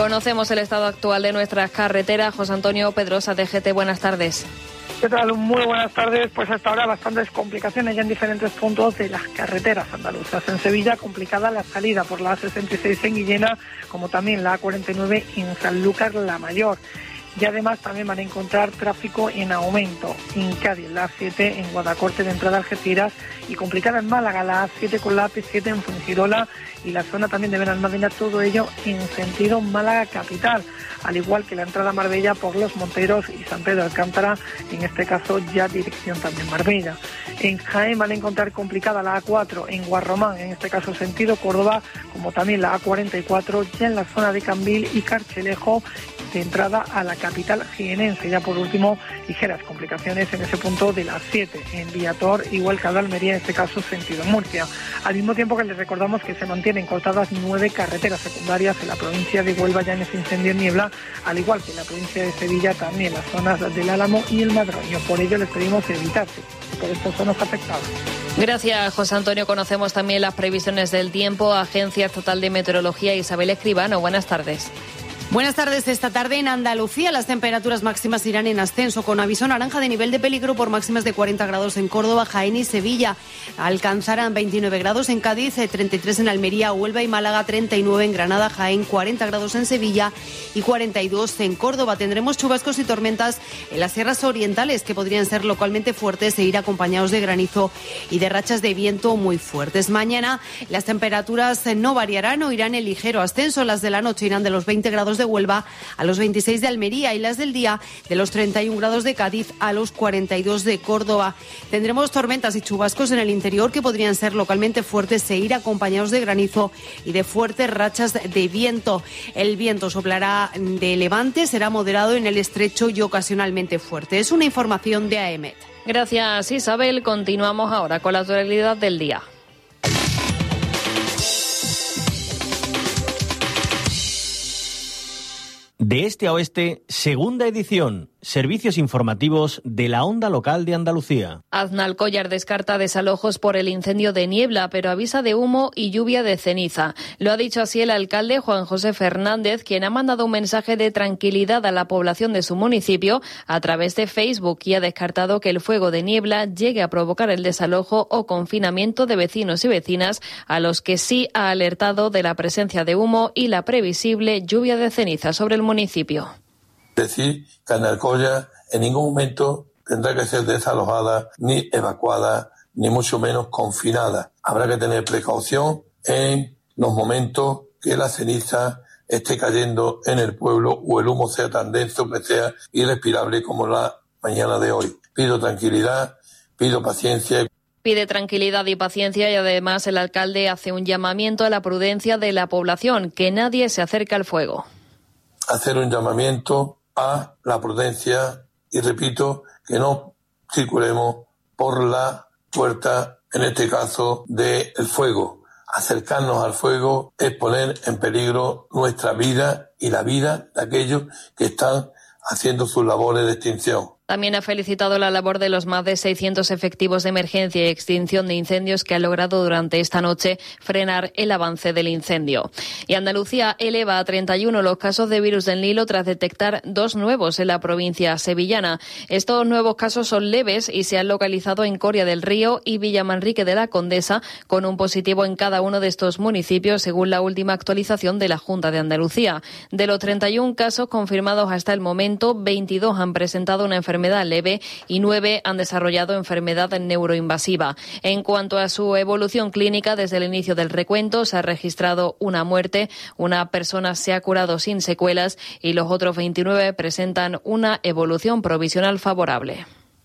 Conocemos el estado actual de nuestras carreteras. José Antonio Pedrosa, de GT, buenas tardes. ¿Qué tal? Muy buenas tardes. Pues hasta ahora bastantes complicaciones ya en diferentes puntos de las carreteras andaluzas. En Sevilla, complicada la salida por la A66 en Guillena, como también la A49 en Sanlúcar la Mayor. Y además también van a encontrar tráfico en aumento en Cádiz, la A7 en Guadacorte de entrada a Algeciras, y complicada en Málaga, la A7 con la AP7 en Fuengirola y la zona también de Benalmádena, todo ello en sentido Málaga capital, al igual que la entrada a Marbella por Los Monteros y San Pedro Alcántara, en este caso ya dirección también Marbella. En Jaén van a encontrar complicada la A4 en Guarromán, en este caso sentido Córdoba, como también la A44 ya en la zona de Cambil y Carchelejo, de entrada a la capital jienense. Ya por último, ligeras complicaciones en ese punto de las 7 en Viator, igual que a Almería, en este caso sentido Murcia. Al mismo tiempo que les recordamos que se mantienen cortadas 9 carreteras secundarias en la provincia de Huelva ya en ese incendio en niebla, al igual que en la provincia de Sevilla, también las zonas del Álamo y el Madroño. Por ello les pedimos evitarse por estas zonas afectadas. Gracias, José Antonio. Conocemos también las previsiones del tiempo. Agencia Estatal de Meteorología, Isabel Escribano, buenas tardes. Buenas tardes. Esta tarde en Andalucía las temperaturas máximas irán en ascenso, con aviso naranja de nivel de peligro por máximas de 40 grados en Córdoba, Jaén y Sevilla. Alcanzarán 29 grados en Cádiz, 33 en Almería, Huelva y Málaga, 39 en Granada, Jaén, 40 grados en Sevilla y 42 en Córdoba. Tendremos chubascos y tormentas en las sierras orientales, que podrían ser localmente fuertes e ir acompañados de granizo y de rachas de viento muy fuertes. Mañana las temperaturas no variarán o irán en ligero ascenso. Las de la noche irán de los 20 grados de Huelva a los 26 de Almería y las del día de los 31 grados de Cádiz a los 42 de Córdoba. Tendremos tormentas y chubascos en el interior que podrían ser localmente fuertes e ir acompañados de granizo y de fuertes rachas de viento. El viento soplará de levante, será moderado en el estrecho y ocasionalmente fuerte. Es una información de AEMET. Gracias, Isabel. Continuamos ahora con la actualidad del día. De este a oeste, segunda edición. Servicios informativos de la Onda Local de Andalucía. Aznalcóllar descarta desalojos por el incendio de Niebla, pero avisa de humo y lluvia de ceniza. Lo ha dicho así el alcalde Juan José Fernández, quien ha mandado un mensaje de tranquilidad a la población de su municipio a través de Facebook, y ha descartado que el fuego de Niebla llegue a provocar el desalojo o confinamiento de vecinos y vecinas, a los que sí ha alertado de la presencia de humo y la previsible lluvia de ceniza sobre el municipio. Decir que Aznalcóllar en ningún momento tendrá que ser desalojada, ni evacuada, ni mucho menos confinada. Habrá que tener precaución en los momentos que la ceniza esté cayendo en el pueblo o el humo sea tan denso que sea irrespirable como la mañana de hoy. Pido tranquilidad, pido paciencia. Pide tranquilidad y paciencia, y además el alcalde hace un llamamiento a la prudencia de la población, que nadie se acerque al fuego. Hacer un llamamiento a la prudencia y repito que no circulemos por la puerta, en este caso, del fuego. Acercarnos al fuego es poner en peligro nuestra vida y la vida de aquellos que están haciendo sus labores de extinción. También ha felicitado la labor de los más de 600 efectivos de emergencia y extinción de incendios que han logrado durante esta noche frenar el avance del incendio. Y Andalucía eleva a 31 los casos de virus del Nilo tras detectar 2 nuevos en la provincia sevillana. Estos nuevos casos son leves y se han localizado en Coria del Río y Villamanrique de la Condesa, con un positivo en cada uno de estos municipios, según la última actualización de la Junta de Andalucía. De los 31 casos confirmados hasta el momento, 22 han presentado una enfermedad leve y 9 han desarrollado enfermedad neuroinvasiva. En cuanto a su evolución clínica, desde el inicio del recuento se ha registrado una muerte, una persona se ha curado sin secuelas y los otros 29 presentan una evolución provisional favorable.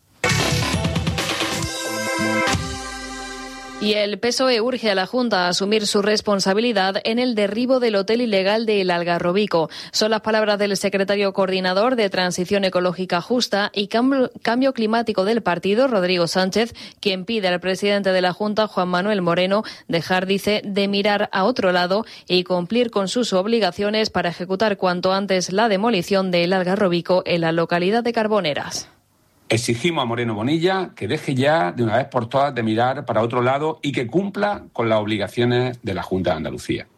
Y el PSOE urge a la Junta a asumir su responsabilidad en el derribo del hotel ilegal de El Algarrobico. Son las palabras del secretario coordinador de Transición Ecológica Justa y Cambio Climático del partido, Rodrigo Sánchez, quien pide al presidente de la Junta, Juan Manuel Moreno, dejar, dice, de mirar a otro lado y cumplir con sus obligaciones para ejecutar cuanto antes la demolición de El Algarrobico en la localidad de Carboneras. Exigimos a Moreno Bonilla que deje ya de una vez por todas de mirar para otro lado y que cumpla con las obligaciones de la Junta de Andalucía.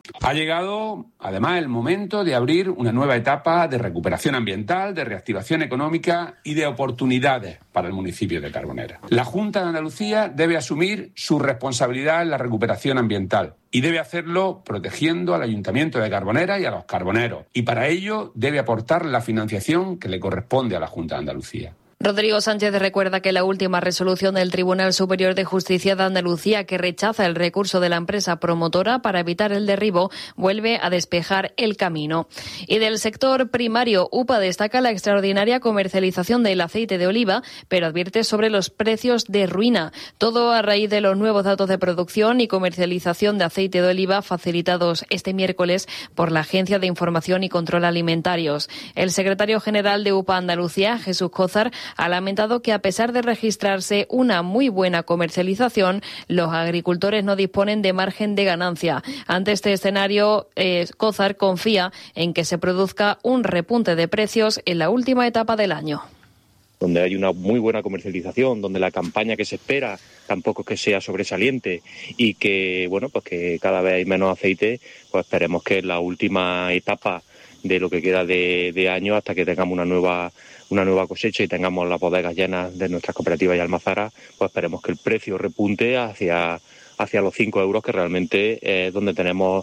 Ha llegado, además, el momento de abrir una nueva etapa de recuperación ambiental, de reactivación económica y de oportunidades para el municipio de Carbonera. La Junta de Andalucía debe asumir su responsabilidad en la recuperación ambiental y debe hacerlo protegiendo al Ayuntamiento de Carbonera y a los carboneros. Y para ello debe aportar la financiación que le corresponde a la Junta de Andalucía. Rodrigo Sánchez recuerda que la última resolución del Tribunal Superior de Justicia de Andalucía, que rechaza el recurso de la empresa promotora para evitar el derribo, vuelve a despejar el camino. Y del sector primario, UPA destaca la extraordinaria comercialización del aceite de oliva, pero advierte sobre los precios de ruina. Todo a raíz de los nuevos datos de producción y comercialización de aceite de oliva facilitados este miércoles por la Agencia de Información y Control Alimentarios. El secretario general de UPA Andalucía, Jesús Cózar, ha lamentado que a pesar de registrarse una muy buena comercialización, los agricultores no disponen de margen de ganancia. Ante este escenario, Cózar confía en que se produzca un repunte de precios en la última etapa del año. Donde hay una muy buena comercialización, donde la campaña que se espera tampoco es que sea sobresaliente y que, bueno, pues que cada vez hay menos aceite, pues esperemos que en la última etapa de lo que queda de año, hasta que tengamos una nueva cosecha y tengamos las bodegas llenas de nuestras cooperativas y almazaras, pues esperemos que el precio repunte hacia los 5 euros, que realmente es donde tenemos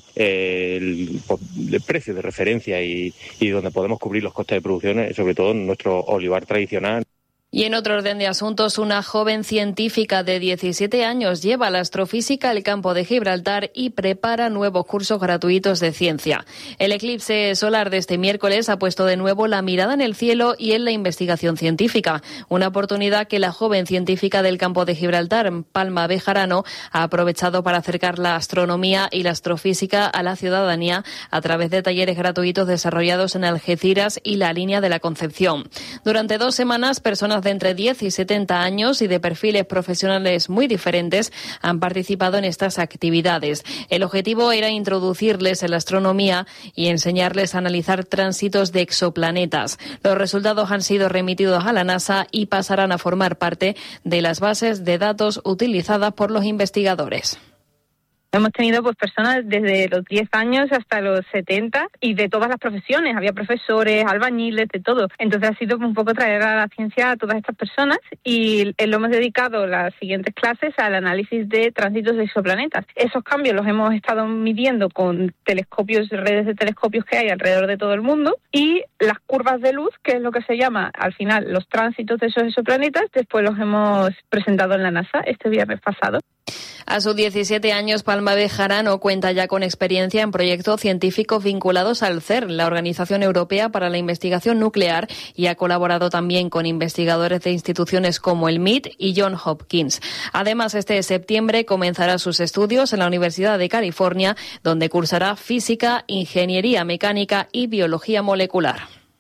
el precio de referencia y donde podemos cubrir los costes de producción, sobre todo en nuestro olivar tradicional. Y en otro orden de asuntos, una joven científica de 17 años lleva la astrofísica al campo de Gibraltar y prepara nuevos cursos gratuitos de ciencia. El eclipse solar de este miércoles ha puesto de nuevo la mirada en el cielo y en la investigación científica, una oportunidad que la joven científica del campo de Gibraltar, Palma Bejarano, ha aprovechado para acercar la astronomía y la astrofísica a la ciudadanía a través de talleres gratuitos desarrollados en Algeciras y la Línea de la Concepción. Durante 2 semanas, personas de entre 10 y 70 años y de perfiles profesionales muy diferentes han participado en estas actividades. El objetivo era introducirles en la astronomía y enseñarles a analizar tránsitos de exoplanetas. Los resultados han sido remitidos a la NASA y pasarán a formar parte de las bases de datos utilizadas por los investigadores. Hemos tenido pues personas desde los 10 años hasta los 70 y de todas las profesiones. Había profesores, albañiles, de todo. Entonces ha sido un poco traer a la ciencia a todas estas personas y lo hemos dedicado las siguientes clases al análisis de tránsitos de exoplanetas. Esos cambios los hemos estado midiendo con telescopios, redes de telescopios que hay alrededor de todo el mundo, y las curvas de luz, que es lo que se llama al final los tránsitos de esos exoplanetas, después los hemos presentado en la NASA este viernes pasado. A sus 17 años, Palma Bejarano cuenta ya con experiencia en proyectos científicos vinculados al CERN, la Organización Europea para la Investigación Nuclear, y ha colaborado también con investigadores de instituciones como el MIT y Johns Hopkins. Además, este septiembre comenzará sus estudios en la Universidad de California, donde cursará física, ingeniería mecánica y biología molecular.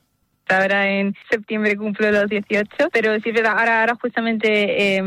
Ahora en septiembre cumplo los 18, pero sí es verdad, ahora justamente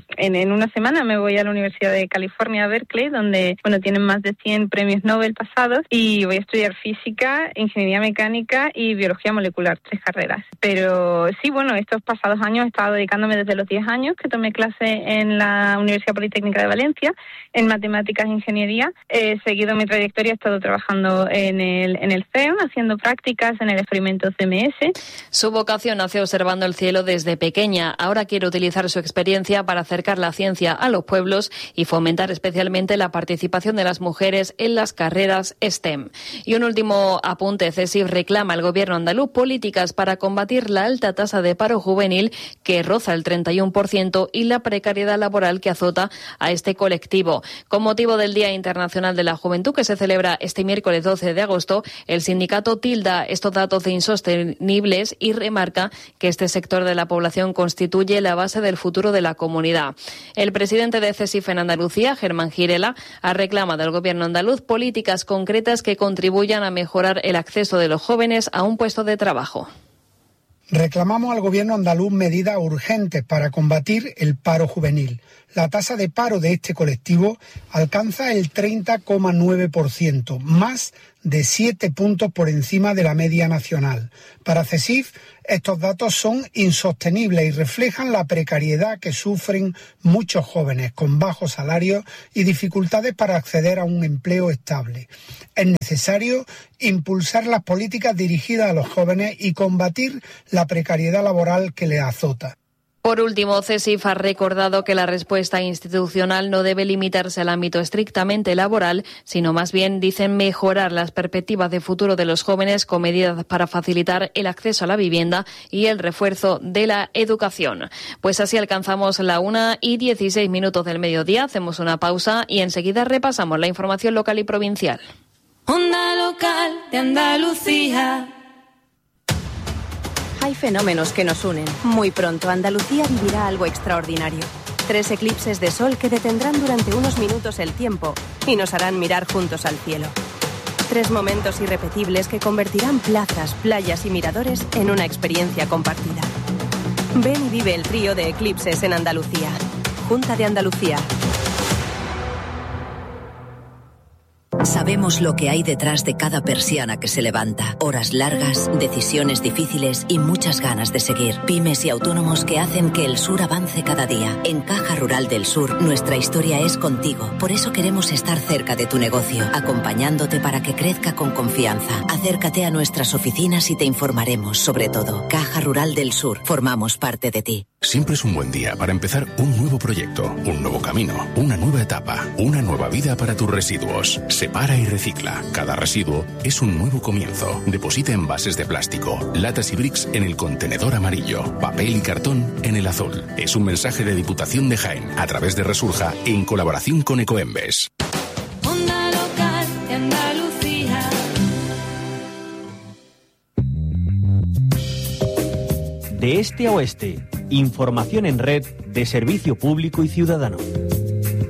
en una semana me voy a la Universidad de California, Berkeley, donde tienen más de 100 premios Nobel pasados, y voy a estudiar física, ingeniería mecánica y biología molecular, 3 carreras. Pero sí, estos pasados años he estado dedicándome desde los 10 años, que tomé clase en la Universidad Politécnica de Valencia, en matemáticas e ingeniería. He seguido mi trayectoria, he estado trabajando en el CERN, haciendo prácticas en el experimento CMS. Su vocación nació observando el cielo desde pequeña. Ahora quiere utilizar su experiencia para acercar la ciencia a los pueblos y fomentar especialmente la participación de las mujeres en las carreras STEM. Y un último apunte: CESIF reclama al gobierno andaluz políticas para combatir la alta tasa de paro juvenil, que roza el 31%, y la precariedad laboral que azota a este colectivo. Con motivo del Día Internacional de la Juventud, que se celebra este miércoles 12 de agosto, el sindicato tilda estos datos de insostenibles y remarca que este sector de la población constituye la base del futuro de la comunidad. El presidente de CESIF en Andalucía, Germán Girela, ha reclamado al gobierno andaluz políticas concretas que contribuyan a mejorar el acceso de los jóvenes a un puesto de trabajo. Reclamamos al gobierno andaluz medidas urgentes para combatir el paro juvenil. la tasa de paro de este colectivo alcanza el 30,9%, más de 7 puntos por encima de la media nacional. Para CESIF, estos datos son insostenibles y reflejan la precariedad que sufren muchos jóvenes con bajos salarios y dificultades para acceder a un empleo estable. Es necesario impulsar las políticas dirigidas a los jóvenes y combatir la precariedad laboral que les azota. Por último, CESIF ha recordado que la respuesta institucional no debe limitarse al ámbito estrictamente laboral, sino más bien, dicen, mejorar las perspectivas de futuro de los jóvenes con medidas para facilitar el acceso a la vivienda y el refuerzo de la educación. Pues así alcanzamos la 1:16 del mediodía, hacemos una pausa y enseguida repasamos la información local y provincial. Onda Local de Andalucía. Hay fenómenos que nos unen. Muy pronto Andalucía vivirá algo extraordinario. 3 eclipses de sol que detendrán durante unos minutos el tiempo y nos harán mirar juntos al cielo. 3 momentos irrepetibles que convertirán plazas, playas y miradores en una experiencia compartida. Ven y vive el trío de eclipses en Andalucía. Junta de Andalucía. Sabemos lo que hay detrás de cada persiana que se levanta. Horas largas, decisiones difíciles y muchas ganas de seguir. Pymes y autónomos que hacen que el sur avance cada día. En Caja Rural del Sur, nuestra historia es contigo. Por eso queremos estar cerca de tu negocio, acompañándote para que crezca con confianza. Acércate a nuestras oficinas y te informaremos sobre todo. Caja Rural del Sur, formamos parte de ti. Siempre es un buen día para empezar un nuevo proyecto, un nuevo camino, una nueva etapa, una nueva vida para tus residuos. Separa y recicla. Cada residuo es un nuevo comienzo. Deposita envases de plástico, latas y bricks en el contenedor amarillo, papel y cartón en el azul. Es un mensaje de Diputación de Jaén a través de Resurja en colaboración con Ecoembes. Onda Local de Andalucía. De este a oeste, información en red de servicio público y ciudadano.